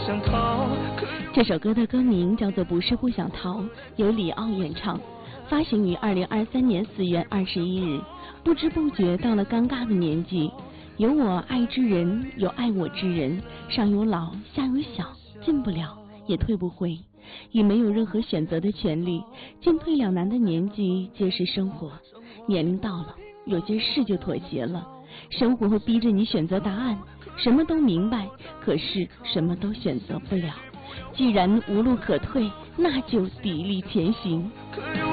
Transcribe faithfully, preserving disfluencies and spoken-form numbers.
想逃。 这首歌的歌名叫做《不是不想逃》，由李奥演唱，发行于二零二三年四月二十一日。不知不觉到了尴尬的年纪，有我爱之人，有爱我之人，上有老，下有小，进不了也退不回，已没有任何选择的权利。进退两难的年纪皆是生活，年龄到了，有些事就妥协了。生活会逼着你选择答案，什么都明白，可是什么都选择不了。既然无路可退，那就砥砺前行。 可有